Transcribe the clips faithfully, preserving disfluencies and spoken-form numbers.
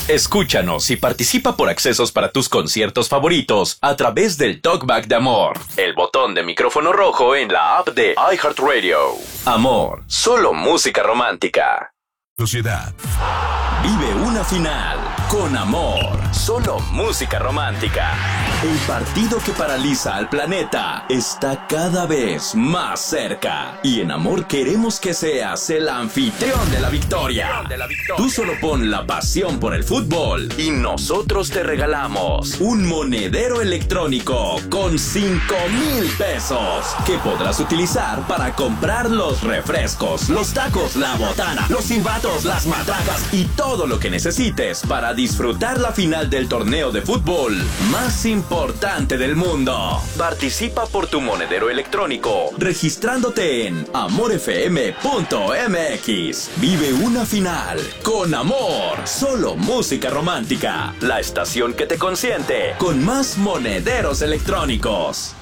Escúchanos y participa por accesos para tus conciertos favoritos a través del Talkback de Amor, el botón de micrófono rojo en la app de iHeartRadio. Amor, solo música romántica. Sociedad. Vive una final con Amor, solo música romántica. El partido que paraliza al planeta está cada vez más cerca. Y en Amor queremos que seas el anfitrión de la victoria. Tú solo pon la pasión por el fútbol y nosotros te regalamos un monedero electrónico con cinco mil pesos que podrás utilizar para comprar los refrescos, los tacos, la botana, los silbatos, las matracas y todo lo que necesites para disfrutar la final del torneo de fútbol más importante del mundo. Participa por tu monedero electrónico registrándote en amor f m punto m x. Vive una final con Amor, solo música romántica. La estación que te consiente con más monederos electrónicos.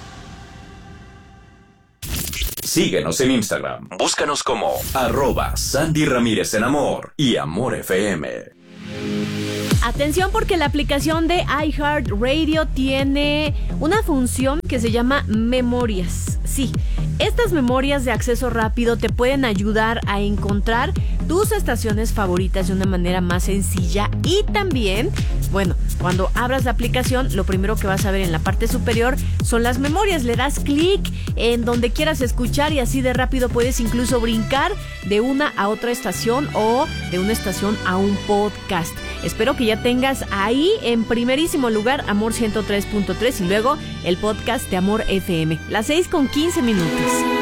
Síguenos en Instagram. Búscanos como arroba Sandy Ramírez en Amor y Amor F M. Atención, porque la aplicación de iHeartRadio tiene una función que se llama Memorias. Sí, estas memorias de acceso rápido te pueden ayudar a encontrar tus estaciones favoritas de una manera más sencilla. Y también, bueno, cuando abras la aplicación, lo primero que vas a ver en la parte superior son las memorias. Le das clic en donde quieras escuchar y así de rápido puedes incluso brincar de una a otra estación o de una estación a un podcast. Espero que ya tengas ahí en primerísimo lugar Amor ciento tres punto tres y luego el podcast de Amor F M. Las seis con quince minutos.